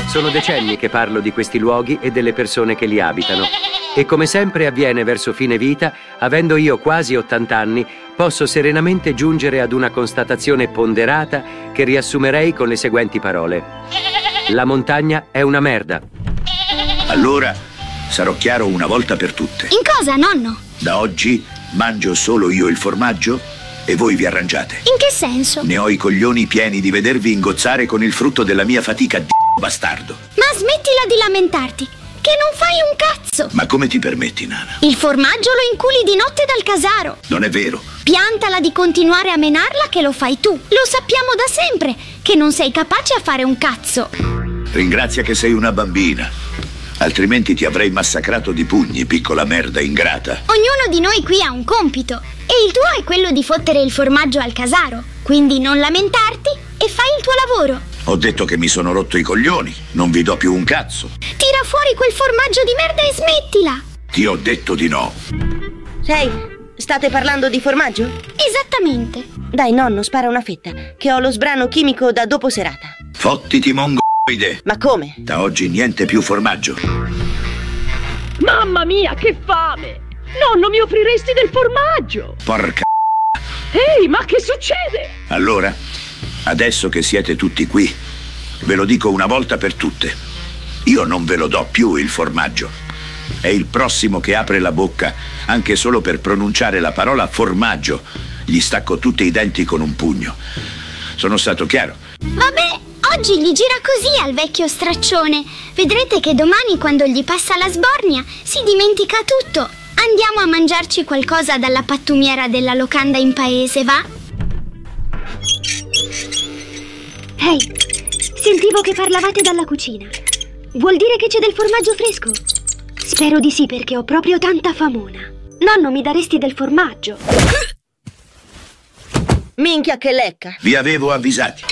Sono decenni che parlo di questi luoghi e delle persone che li abitano. E come sempre avviene verso fine vita, avendo io quasi 80 anni, posso serenamente giungere ad una constatazione ponderata che riassumerei con le seguenti parole. La montagna è una merda. Allora sarò chiaro una volta per tutte. In cosa, nonno? Da oggi mangio solo io il formaggio e voi vi arrangiate. In che senso? Ne ho i coglioni pieni di vedervi ingozzare con il frutto della mia fatica di bastardo. Ma smettila di lamentarti, che non fai un cazzo. Ma come ti permetti, Nana? Il formaggio lo inculi di notte dal casaro. Non è vero. Piantala di continuare a menarla che lo fai tu. Lo sappiamo da sempre, che non sei capace a fare un cazzo. Ringrazia che sei una bambina. Altrimenti ti avrei massacrato di pugni, piccola merda ingrata. Ognuno di noi qui ha un compito e il tuo è quello di fottere il formaggio al casaro. Quindi non lamentarti e fai il tuo lavoro. Ho detto che mi sono rotto i coglioni. Non vi do più un cazzo. Tira fuori quel formaggio di merda e smettila. Ti ho detto di no. Sei, state parlando di formaggio? Esattamente. Dai, nonno, spara una fetta, che ho lo sbrano chimico da dopo serata. Fottiti, mongoide. Ma come? Da oggi niente più formaggio. Mamma mia, che fame! Nonno, mi offriresti del formaggio? Porca. Ehi, ma che succede? Allora, adesso che siete tutti qui, ve lo dico una volta per tutte. Io non ve lo do più il formaggio. È il prossimo che apre la bocca, anche solo per pronunciare la parola formaggio. Gli stacco tutti i denti con un pugno. Sono stato chiaro? Vabbè, oggi gli gira così al vecchio straccione. Vedrete che domani, quando gli passa la sbornia, si dimentica tutto. Andiamo a mangiarci qualcosa dalla pattumiera della locanda in paese, va? Ehi, sentivo che parlavate dalla cucina. Vuol dire che c'è del formaggio fresco? Spero di sì, perché ho proprio tanta famona. Nonno, mi daresti del formaggio? Minchia che lecca! Vi avevo avvisati.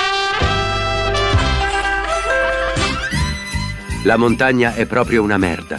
La montagna è proprio una merda.